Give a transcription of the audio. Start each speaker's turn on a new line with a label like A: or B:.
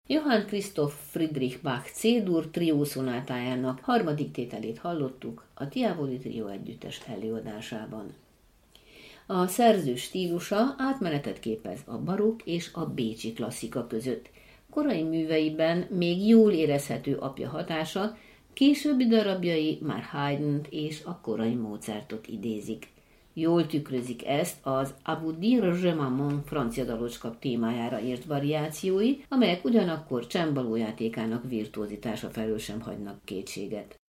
A: Johann Christoph Friedrich Bach C-dur trió szonátájának harmadik tételét hallottuk a Tivoli Trio együttes előadásában. A szerző stílusa átmenetet képez a barokk és a bécsi klasszika között. Korai műveiben még jól érezhető apja hatása, későbbi darabjai már Haydnt és a korai Mozartot idézik. Jól tükrözik ezt az A vous dire je maman francia dalocska témájára írt variációi, amelyek ugyanakkor csembalójátékának virtuózitása felől sem hagynak kétséget.